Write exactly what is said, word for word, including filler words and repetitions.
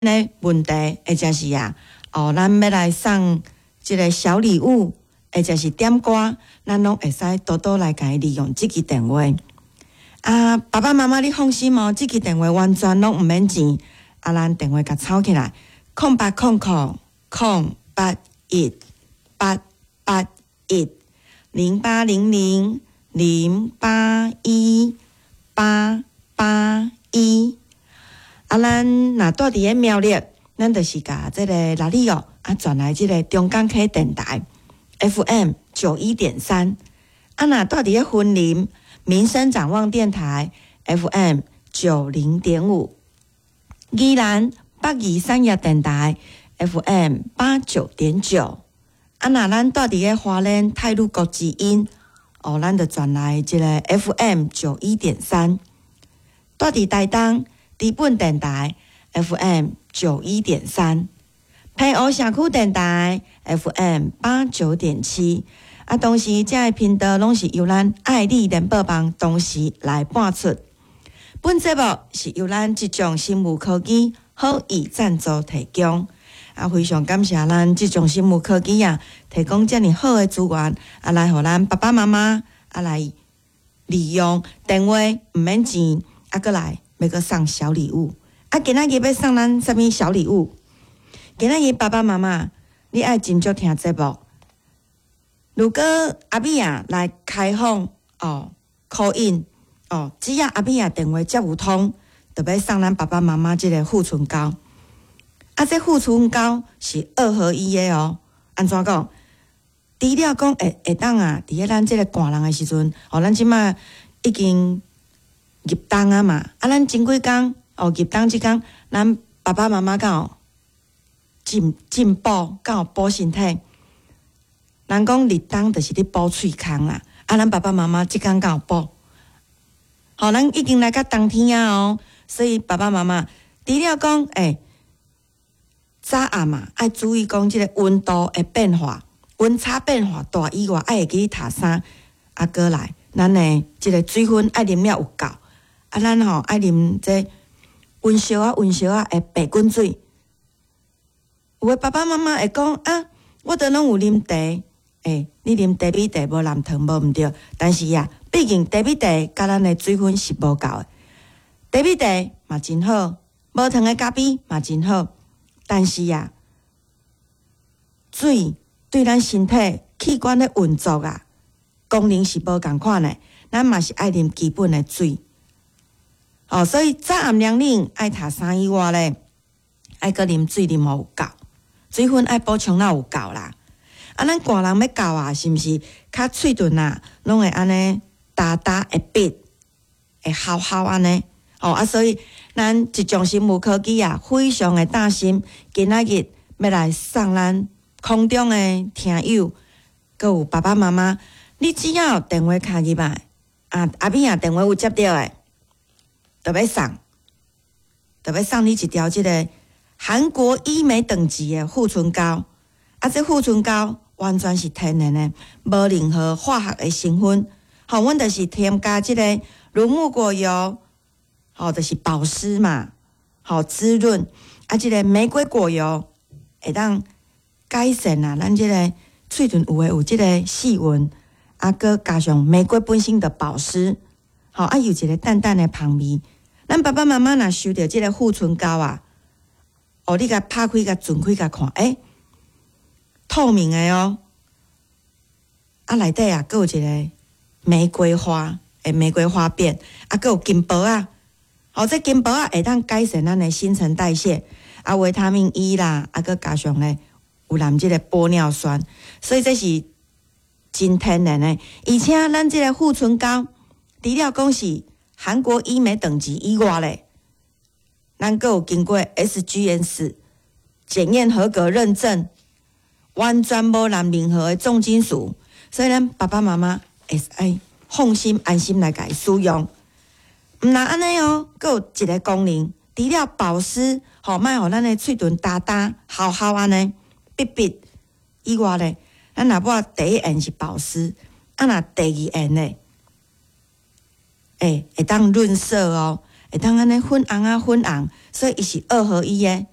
呢问题，或者是啊，哦，咱要来送即个小礼物，或者是点歌，咱拢会使多多来甲伊利用即支电话。啊，爸爸妈妈你放心哦，即支电话完全拢毋免钱，啊，咱电话甲抄起来，空八空空空八一八八一零八零零零八一八八一。啊，咱若住伫个苗栗，咱就是甲即个拉里哦，啊转来即个中港溪电台 F M 九一点三。啊，若住伫个云林民生展望电台 F M 九零点五。宜兰北宜产业电台 F M 八九点九。啊，若咱住伫个花莲太鲁国之音，哦，咱就转来即个 F M 九一点三。住伫台东基本电台 F M 九一点三，平湖社区电台 F M 八九点七。啊，同时这个频道拢是由咱爱丽联播网同时来播出。本节目是由咱即种生物科技好意赞助提供。啊，非常感谢咱即种生物科技啊，提供遮尔好的资源，啊，来互咱爸爸妈妈啊来利用电话毋免钱，啊，过来。要阁送小礼物，啊！今仔日要送咱啥物小礼物？今仔日爸爸妈妈，你爱真足听节目。如果阿米啊来开放哦 call in 哦，只要阿米啊电话接有通，就要送咱爸爸妈妈即个护唇膏。啊，这护唇膏是二合一的哦。安怎讲？除了讲会会当啊，伫个咱即个寒人的时阵，哦，咱即马已经。入冬啊嘛，啊，咱前几工哦，入冬即工，咱爸爸妈妈敢有进进补，敢有补身体。人讲入冬就是咧补喙空啦，啊，咱爸爸妈妈即工敢有补？好，咱已经来到冬天啊哦，所以爸爸妈妈除了讲诶，早暗嘛，爱注意讲即个温度的变化，温差变化大以外，爱会记读衫，啊，过来，咱诶即个水分爱啉了有够。啊，咱吼爱啉这温烧啊、温烧啊的白滚水。有诶爸爸妈妈会讲啊，我都拢有啉茶，诶、欸，你啉茶米茶无蓝糖无毋对，但是呀、啊，毕竟茶米茶甲咱诶水分是无够诶。茶米茶嘛真好，无糖诶咖啡嘛真好，但是呀、啊，水对咱身体器官诶运作啊，功能是无共款诶。咱嘛是爱啉基本诶水。哦，所以早暗凉冷爱读衫以外咧，爱搁啉水啉有够，水分爱补充到有够啦。啊，咱寒人要够啊，是毋是？较喙唇啊，拢会安尼哒哒会闭，会吼吼安尼。哦啊，所以咱即种生物科技啊，非常的担心，今仔日要来送咱空中的听友，搁有爸爸妈妈，你只要电话卡入来，啊，阿米啊电话有接到诶。就要送，就要送你一条即个韩国医美等级的护唇膏。啊，这护唇膏完全是天然的，无任何化学的成分。好，阮就是添加即个乳木果油，好，就是保湿嘛，好滋润。啊，即个玫瑰果油会当改善啊，咱即个喙唇有诶有即个细纹，啊，搁加上玫瑰本身的保湿。好，啊，有一个淡淡的香味。咱爸爸妈妈若收到即个护唇膏啊，哦，你甲拍开、甲转开、甲看，诶、欸，透明的哦。啊，内底啊，佫有一个玫瑰花，诶，玫瑰花瓣，啊，佫有金箔啊。好，这金箔啊会当改善咱的新陈代谢，啊，维他命 E 啦，啊，佫加上咧有含即个玻尿酸，所以这是真天然的。而且咱即个护唇膏，除了讲是韩国医美等级以外咧，咱佫有经过 S G S 检验合格认证，完全无含任何的重金属，所以咱爸爸妈妈会使放心安心来甲伊使用。毋若安尼哦，佫有一个功能，除了保湿，吼，莫互咱的喙唇干干、好好安尼闭闭以外咧，咱若要第一眼是保湿，啊，若第二眼咧。诶、欸，会当润色哦，会当安尼粉红啊粉红，所以伊是二合一的。